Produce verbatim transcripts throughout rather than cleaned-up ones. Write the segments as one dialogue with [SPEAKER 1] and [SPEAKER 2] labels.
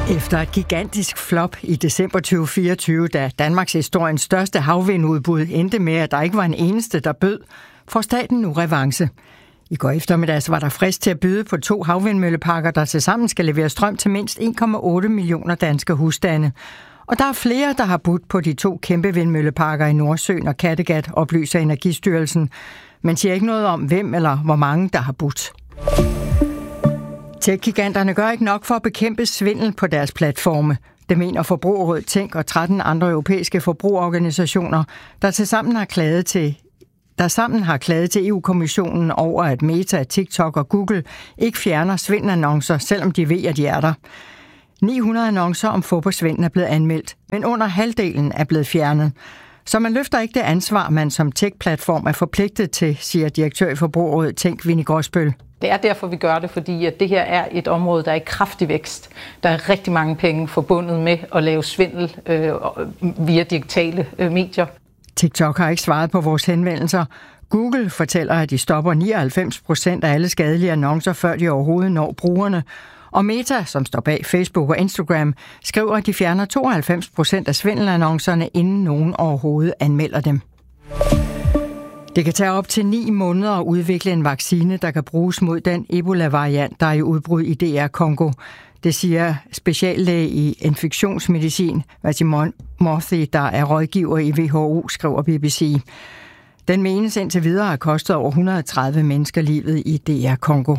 [SPEAKER 1] Efter et gigantisk flop i december tyve fireogtyve, da Danmarks historiens største havvindudbud endte med, at der ikke var en eneste, der bød, får staten nu revanche. I går eftermiddags var der frist til at byde på to havvindmølleparker, der tilsammen skal levere strøm til mindst en komma otte millioner danske husstande. Og der er flere, der har budt på de to kæmpe vindmølleparker i Nordsøen og Kattegat, oplyser Energistyrelsen. Men siger ikke noget om, hvem eller hvor mange, der har budt. Tech-giganterne gør ikke nok for at bekæmpe svindel på deres platforme. Det mener Forbrugerrådet Tænk og tretten andre europæiske forbrugerorganisationer, der tilsammen har klaget til der sammen har klaget til E U-kommissionen over, at Meta, TikTok og Google ikke fjerner svindelannoncer, selvom de ved, at de er der. ni hundrede annoncer om fup og svindel er blevet anmeldt, men under halvdelen er blevet fjernet. Så man løfter ikke det ansvar, man som tech-platform er forpligtet til, siger direktør i Forbrugerrådet Tænk, Winnie Gråsbøl.
[SPEAKER 2] Det er derfor, vi gør det, fordi at det her er et område, der er i kraftig vækst. Der er rigtig mange penge forbundet med at lave svindel øh, via digitale øh, medier.
[SPEAKER 1] TikTok har ikke svaret på vores henvendelser. Google fortæller, at de stopper nioghalvfems procent af alle skadelige annoncer, før de overhovedet når brugerne. Og Meta, som står bag Facebook og Instagram, skriver, at de fjerner tooghalvfems procent af svindelannoncerne, inden nogen overhovedet anmelder dem. Det kan tage op til ni måneder at udvikle en vaccine, der kan bruges mod den Ebola-variant, der er i udbrud i D R Congo. Det siger speciallæge i infektionsmedicin, Vadim Morthy, der er rådgiver i W H O, skriver B B C. Den menes indtil videre har kostet over et hundrede og tredive mennesker livet i D R Congo.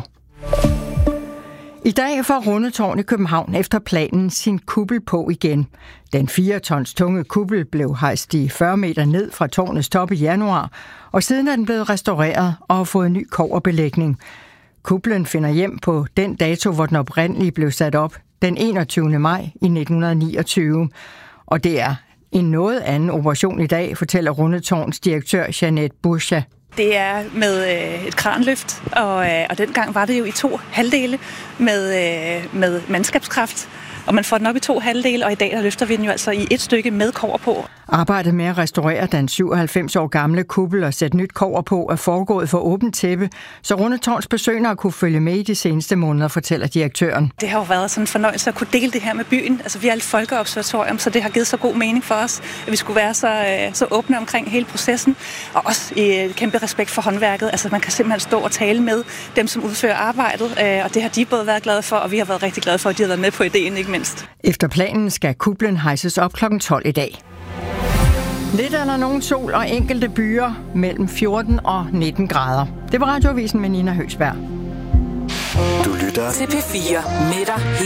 [SPEAKER 1] I dag får Rundetårn i København efter planen sin kuppel på igen. Den fire tons tunge kuppel blev hejst i fyrre meter ned fra tårnets top i januar, og siden er den blevet restaureret og har fået ny kobberbelægning. Kuplen finder hjem på den dato, hvor den oprindelige blev sat op, den enogtyvende maj i nitten niogtyve. Og det er en noget anden operation i dag, fortæller Rundetårns direktør Jeanette Burcha.
[SPEAKER 3] Det er med øh, et kranløft, og, øh, og dengang var det jo i to halvdele med, øh, med mandskabskraft. Og man får den op i to halvdele, og i dag der løfter vi den jo altså i et stykke med kobber på.
[SPEAKER 1] Arbejdet med at restaurere den syvoghalvfems år gamle kuppel og sætte nyt kobber på er foregået for åbent tæppe, så Rundetårns besøgende kunne følge med i de seneste måneder, fortæller direktøren.
[SPEAKER 3] Det har jo været sådan en fornøjelse at kunne dele det her med byen. Altså vi er et folkeobservatorium, så det har givet så god mening for os, at vi skulle være så, så åbne omkring hele processen. Og også i kæmpe respekt for håndværket. Altså man kan simpelthen stå og tale med dem, som udfører arbejdet, og det har de både været glade for, og vi har været rigtig glade for, at de har været med på ideen, ikke mindst.
[SPEAKER 1] Efter planen skal kuplen hejses op klokken tolv i dag. Lidt eller nogen sol og enkelte byer mellem fjorten og nitten grader. Det var Radioavisen med Nina Høgsberg.
[SPEAKER 4] Du lytter til P fire med dig